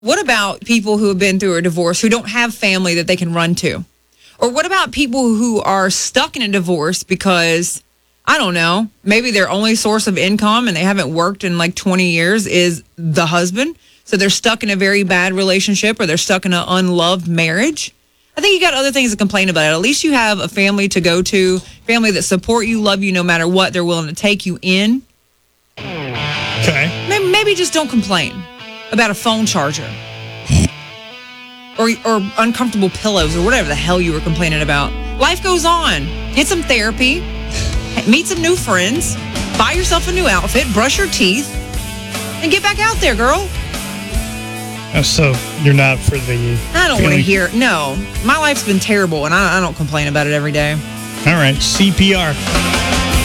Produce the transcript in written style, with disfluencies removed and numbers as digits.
What about people who have been through a divorce who don't have family that they can run to? Or what about people who are stuck in a divorce because, I don't know, maybe their only source of income and they haven't worked in like 20 years is the husband? So they're stuck in a very bad relationship or they're stuck in an unloved marriage. I think you got other things to complain about. At least you have a family to go to, family that support you, love you no matter what. They're willing to take you in. Okay. Maybe just don't complain about a phone charger or uncomfortable pillows or whatever the hell you were complaining about. Life goes on. Get some therapy, meet some new friends, buy yourself a new outfit, brush your teeth, and get back out there, girl. So you're not for the... I don't want to hear... No. My life's been terrible, and I don't complain about it every day. All right. CPR.